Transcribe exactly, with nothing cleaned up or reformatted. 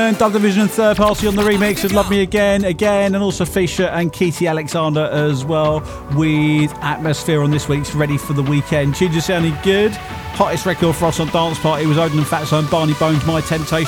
Division, Dub Division and Third Party on the remix with Love Me Again, again, and also Fisher and Keity Alexander as well with Atmosphere on this week's Ready for the Weekend. Tunes are sounding good. Hottest record for us on Dance Party was Odin and Fatso and Barney Bones, My Temptation.